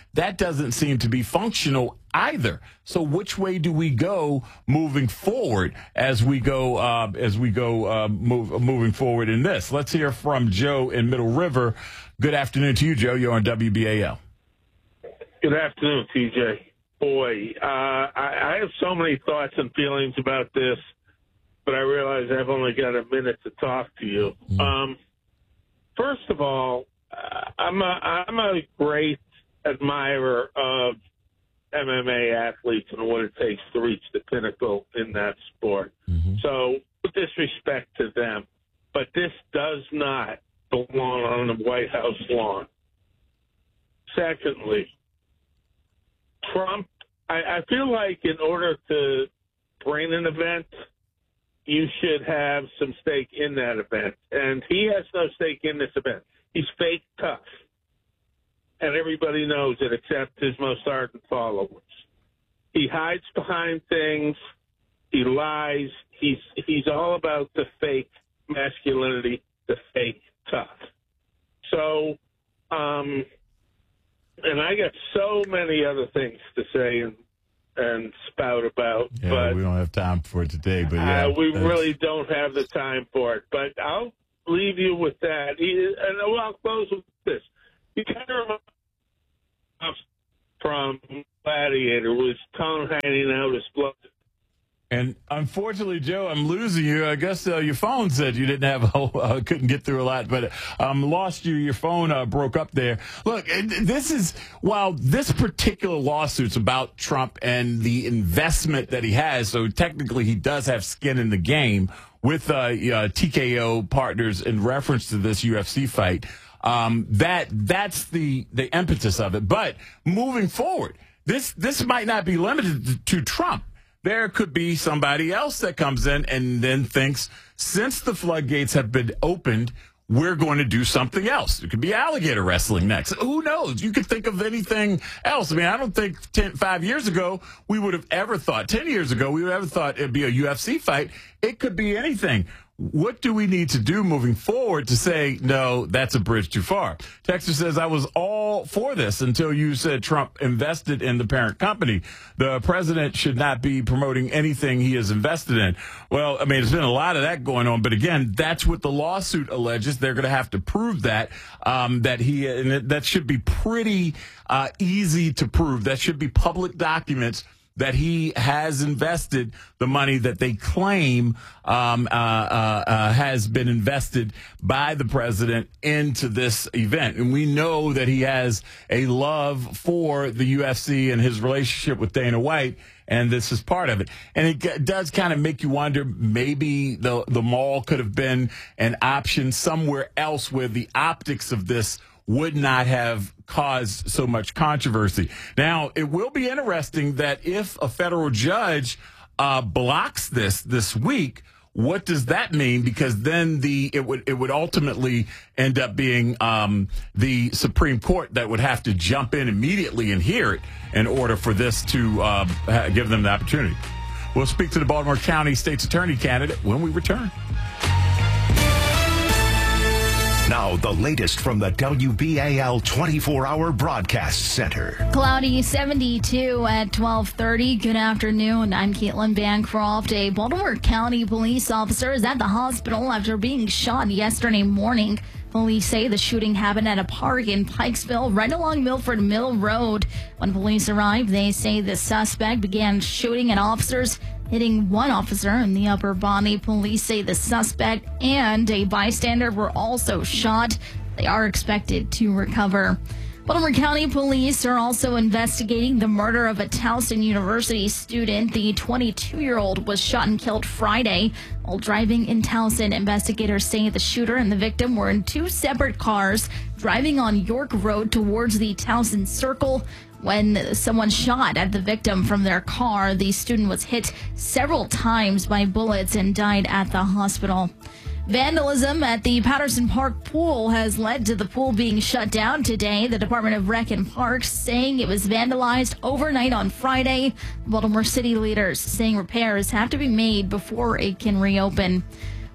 that doesn't seem to be functional either. So which way do we go moving forward as we go moving forward in this? Let's hear from Joe in Middle River. Good afternoon to you, Joe. You're on WBAL. Good afternoon, TJ. Boy, I have so many thoughts and feelings about this, but I realize I've only got a minute to talk to you. First of all, I'm a great admirer of MMA athletes and what it takes to reach the pinnacle in that sport. So, with disrespect to them, but this does not belong on the White House lawn. Secondly, Trump, I feel like in order to bring an event, you should have some stake in that event. And he has no stake in this event. He's fake tough. And everybody knows it except his most ardent followers. He hides behind things. He lies. He's all about the fake masculinity, the fake tough. So, and I got so many other things to say and spout about. Yeah, but we don't have time for it today, but yeah. We really don't have the time for it. But I'll leave you with that. And I'll close with this. You kind of remember from Gladiator with tongue hanging out his blood. And unfortunately, Joe, I'm losing you. I guess your phone said you didn't have couldn't get through a lot, but lost you. Your phone broke up there. Look, while this particular lawsuit's about Trump and the investment that he has, so technically he does have skin in the game with TKO partners in reference to this UFC fight. That's the impetus of it. But moving forward, this might not be limited to Trump. There could be somebody else that comes in and then thinks, since the floodgates have been opened, we're going to do something else. It could be alligator wrestling next. Who knows? You could think of anything else. I mean, I don't think 5 years ago we would have ever thought, 10 years ago, we would have ever thought it'd be a UFC fight. It could be anything. What do we need to do moving forward to say, no, that's a bridge too far? Texas says, I was all for this until you said Trump invested in the parent company. The president should not be promoting anything he has invested in. Well, I mean, there's been a lot of that going on. But again, that's what the lawsuit alleges. They're going to have to prove that, that should be pretty easy to prove. That should be public documents that he has invested the money that they claim has been invested by the president into this event. And we know that he has a love for the UFC and his relationship with Dana White, and this is part of it. And it does kind of make you wonder, maybe the mall could have been an option somewhere else where the optics of this would not have caused so much controversy. Now, it will be interesting that if a federal judge blocks this week, what does that mean? Because then it would ultimately end up being the Supreme Court that would have to jump in immediately and hear it in order for this to give them the opportunity. We'll speak to the Baltimore County State's Attorney candidate when we return. Now, the latest from the WBAL 24-hour broadcast center. Cloudy 72 at 12:30. Good afternoon. I'm Caitlin Bancroft. A Baltimore County police officer is at the hospital after being shot yesterday morning. Police say the shooting happened at a park in Pikesville, right along Milford Mill Road. When police arrived, they say the suspect began shooting at officers, hitting one officer in the upper body. Police say the suspect and a bystander were also shot. They are expected to recover. Baltimore County Police are also investigating the murder of a Towson University student. The 22-year-old was shot and killed Friday while driving in Towson. Investigators say the shooter and the victim were in two separate cars driving on York Road towards the Towson Circle. When someone shot at the victim from their car, the student was hit several times by bullets and died at the hospital. Vandalism at the Patterson Park pool has led to the pool being shut down today. The Department of Rec and Parks saying it was vandalized overnight on Friday. Baltimore City leaders saying repairs have to be made before it can reopen.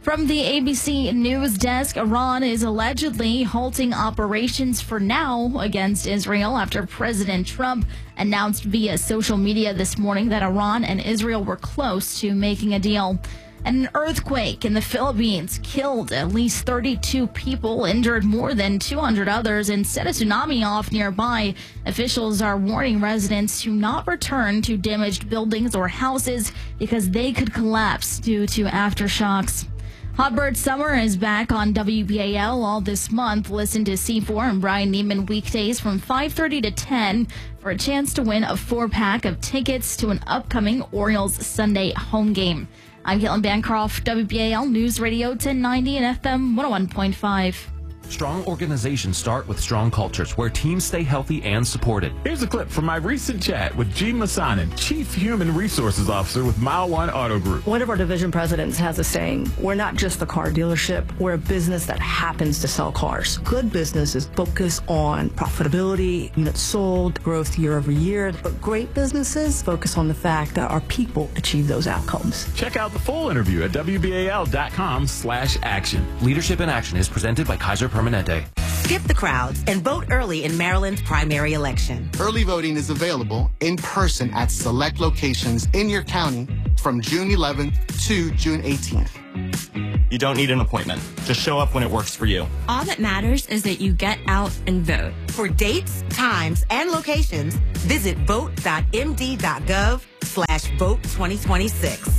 From the ABC News Desk, Iran is allegedly halting operations for now against Israel after President Trump announced via social media this morning that Iran and Israel were close to making a deal. And an earthquake in the Philippines killed at least 32 people, injured more than 200 others, and set a tsunami off nearby. Officials are warning residents to not return to damaged buildings or houses because they could collapse due to aftershocks. Hotbird Summer is back on WBAL all this month. Listen to C4 and Brian Neiman weekdays from 5:30 to 10 for a chance to win a 4-pack of tickets to an upcoming Orioles Sunday home game. I'm Caitlin Bancroft, WBAL News Radio 1090 and FM 101.5. Strong organizations start with strong cultures where teams stay healthy and supported. Here's a clip from my recent chat with Jean Massanin, Chief Human Resources Officer with Mile One Auto Group. One of our division presidents has a saying, we're not just the car dealership, we're a business that happens to sell cars. Good businesses focus on profitability, units sold, growth year over year, but great businesses focus on the fact that our people achieve those outcomes. Check out the full interview at WBAL.com/action. Leadership in Action is presented by Kaiser Permanente. Skip the crowds and vote early in Maryland's primary election. Early voting is available in person at select locations in your county from June 11th to June 18th. You don't need an appointment. Just show up when it works for you. All that matters is that you get out and vote. For dates, times, and locations, visit vote.md.gov/vote2026.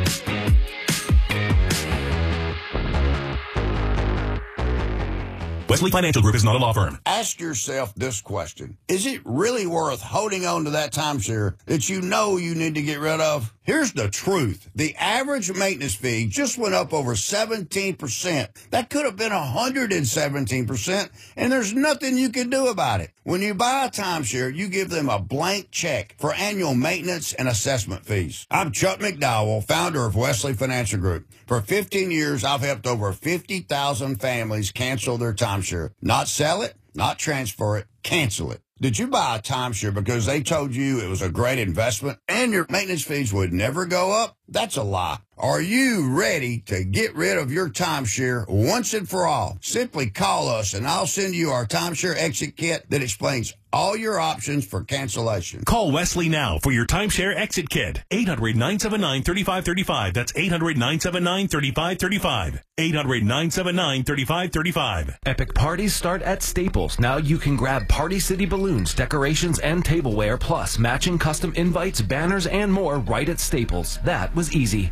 Wesley Financial Group is not a law firm. Ask yourself this question. Is it really worth holding on to that timeshare that you know you need to get rid of? Here's the truth. The average maintenance fee just went up over 17%. That could have been 117%, and there's nothing you can do about it. When you buy a timeshare, you give them a blank check for annual maintenance and assessment fees. I'm Chuck McDowell, founder of Wesley Financial Group. For 15 years, I've helped over 50,000 families cancel their timeshare. Not sell it, not transfer it, cancel it. Did you buy a timeshare because they told you it was a great investment and your maintenance fees would never go up? That's a lie. Are you ready to get rid of your timeshare once and for all? Simply call us and I'll send you our timeshare exit kit that explains all your options for cancellation. Call Wesley now for your timeshare exit kit. 800-979-3535. That's 800-979-3535. 800-979-3535. Epic parties start at Staples. Now you can grab Party City balloons, decorations, and tableware, plus matching custom invites, banners, and more right at Staples. That was easy.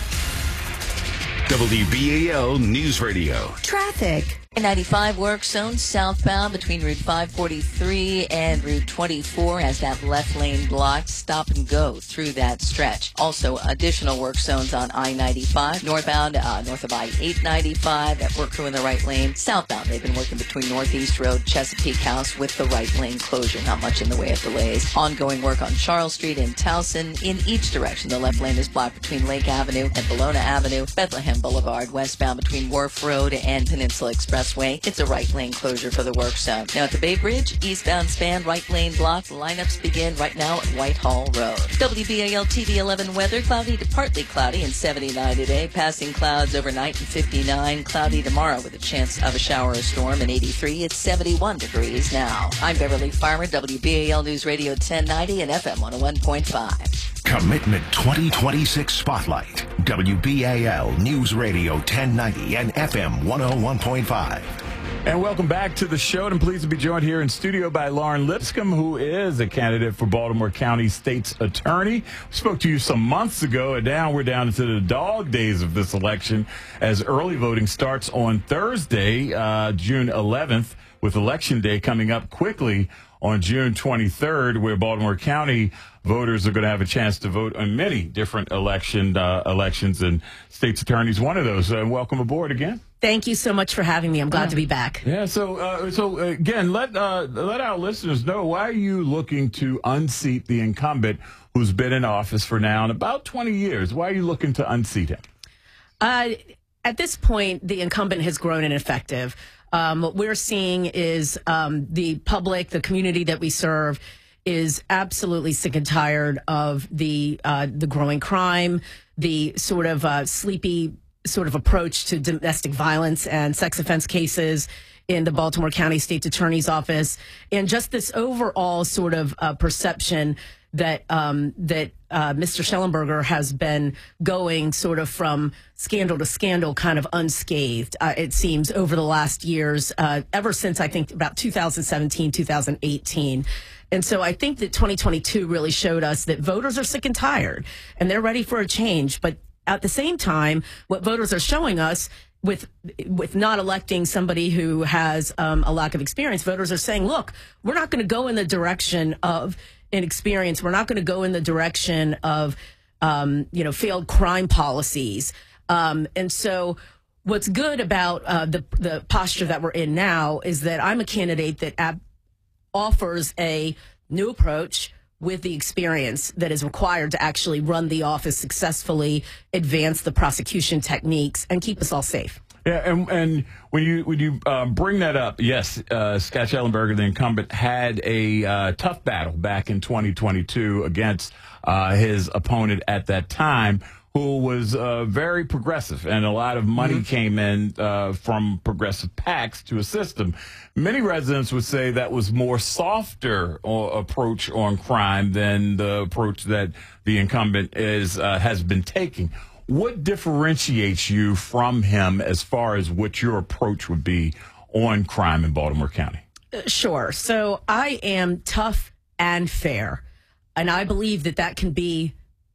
WBAL News Radio. Traffic. 95 work zone southbound between Route 543 and Route 24 has that left lane blocked. Stop and go through that stretch. Also, additional work zones on I-95 northbound, north of I-895. That work crew in the right lane. Southbound, they've been working between Northeast Road, Chesapeake House with the right lane closure. Not much in the way of delays. Ongoing work on Charles Street in Towson. In each direction, the left lane is blocked between Lake Avenue and Bologna Avenue. Bethlehem Boulevard westbound between Wharf Road and Peninsula Expressway. It's a right lane closure for the work zone. Now at the Bay Bridge, eastbound span, right lane blocked. Lineups begin right now at Whitehall Road. WBAL TV 11 weather, cloudy to partly cloudy and 79 today. Passing clouds overnight and 59. Cloudy tomorrow with a chance of a shower or storm and 83. It's 71 degrees now. I'm Beverly Farmer, WBAL News Radio 1090 and FM 101.5. Commitment 2026 Spotlight. WBAL News Radio 1090 and FM 101.5. And welcome back to the show. I'm pleased to be joined here in studio by Lauren Lipscomb, who is a candidate for Baltimore County State's Attorney. We spoke to you some months ago, and now we're down into the dog days of this election as early voting starts on Thursday, June 11th, with Election Day coming up quickly on June 23rd, where Baltimore County voters are going to have a chance to vote on many different elections, and state's attorney's one of those. Welcome aboard again. Thank you so much for having me. I'm glad to be back. Yeah. So again, let our listeners know, why are you looking to unseat the incumbent who's been in office for now in about 20 years? Why are you looking to unseat him? At this point, the incumbent has grown ineffective. What we're seeing is the public, the community that we serve, is absolutely sick and tired of the growing crime, the sort of sleepy sort of approach to domestic violence and sex offense cases in the Baltimore County State's Attorney's Office, and just this overall sort of perception that Mr. Shellenberger has been going sort of from scandal to scandal, kind of unscathed. It seems over the last years, ever since I think about 2017, 2018. And so I think that 2022 really showed us that voters are sick and tired, and they're ready for a change. But at the same time, what voters are showing us with not electing somebody who has a lack of experience, voters are saying, look, we're not going to go in the direction of inexperience. We're not going to go in the direction of, failed crime policies. And so what's good about the posture that we're in now is that I'm a candidate that offers a new approach with the experience that is required to actually run the office successfully, advance the prosecution techniques, and keep us all safe. Yeah, and when you bring that up, yes, Scott Shellenberger, the incumbent, had a tough battle back in 2022 against his opponent at that time, who was very progressive, and a lot of money came in from progressive PACs to assist him. Many residents would say that was more softer approach on crime than the approach that the incumbent has been taking. What differentiates you from him as far as what your approach would be on crime in Baltimore County? Sure. So I am tough and fair, and I believe that can be